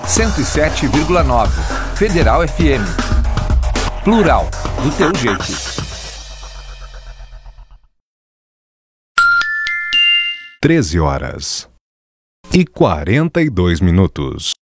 107,9. Federal FM. Plural, do teu jeito. 13h42.